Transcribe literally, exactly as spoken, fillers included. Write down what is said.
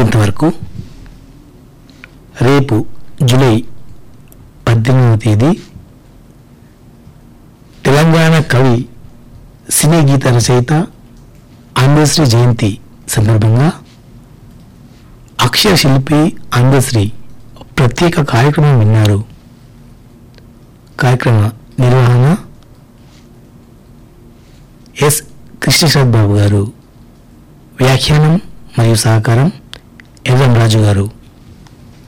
ఇంతవరకు రేపు జూలై పద్దెనిమిదవ తేదీ తెలంగాణ కవి సినీ గీత రచయిత అందశ్రీ జయంతి సందర్భంగా అక్షర శిల్పి అందశ్రీ ప్రత్యేక కార్యక్రమం విన్నారు. కార్యక్రమ నిర్వహణ ఎస్ కృష్ణశ్రద్ బాబు గారు. వ్యాఖ్యానం మరియు సహకారం ఎర్రం రాజు గారు.